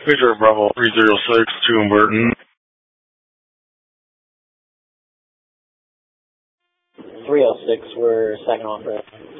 Victor Bravo 306 to Burton. 306, we're second on for